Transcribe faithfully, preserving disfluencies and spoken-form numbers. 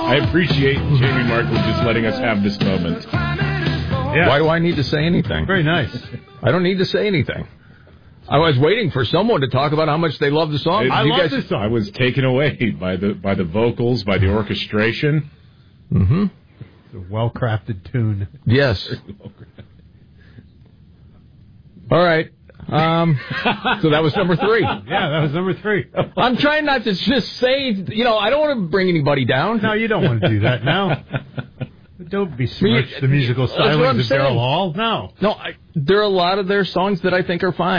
I appreciate Jamie Markle just letting us have this moment. Yeah. Why do I need to say anything? Very nice. I don't need to say anything. I was waiting for someone to talk about how much they love the song. I you love guys... this song. I was taken away by the by the vocals, by the orchestration. Mm-hmm. It's a well-crafted tune. Yes. All right. Um, so that was number three. Yeah, that was number three. I'm trying not to just say, you know, I don't want to bring anybody down. No, you don't want to do that now. Don't besmirch the musical That's what I'm stylings of saying. Daryl Hall. No. No, I, there are a lot of their songs that I think are fine.